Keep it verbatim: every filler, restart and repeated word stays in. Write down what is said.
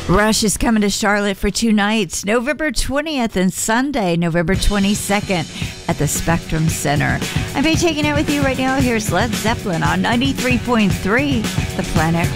Rush is coming to Charlotte for two nights, November twentieth and Sunday, November twenty-second at the Spectrum Center. I'm Faye taking it with you right now. Here's Led Zeppelin on ninety-three point three, The Planet